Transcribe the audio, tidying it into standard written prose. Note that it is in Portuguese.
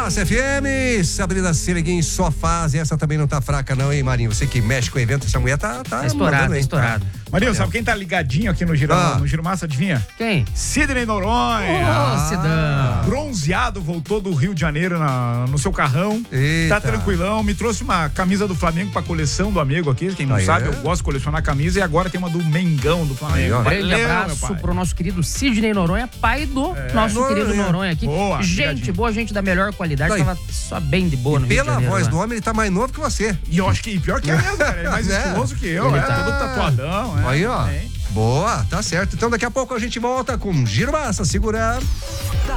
Massa FM, Sabrina Sereguin, sua fase. Essa também não tá fraca, não, hein, Marinho? Você que mexe com o evento, essa mulher tá estourado, estourado. Marinho, sabe quem tá ligadinho aqui no Giro Massa, adivinha? Quem? Sidney Noronha. Sidão. Bronzeado, voltou do Rio de Janeiro no seu carrão. Eita. Tá tranquilão. Me trouxe uma camisa do Flamengo pra coleção do amigo aqui. Quem não sabe, eu gosto de colecionar camisa. E agora tem uma do Mengão do Flamengo. Grande abraço pro nosso querido Sidney Noronha, pai do nosso querido Noronha aqui. Boa, gente boa, gente da melhor qualidade. Tava só bem de boa no Rio de Pela Janeiro, voz lá. do homem, ele tá mais novo que você. E eu acho que pior que é mesmo, cara. Ele é mais estiloso que eu. Ele Todo tatuadão. Aí, ó. Boa, tá certo. Então daqui a pouco a gente volta com Giro Massa. Segura.